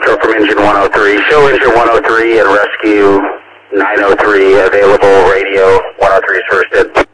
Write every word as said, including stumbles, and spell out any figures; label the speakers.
Speaker 1: Metro from engine one oh three. Show engine one oh three and rescue nine oh three available. Radio one oh three is first in.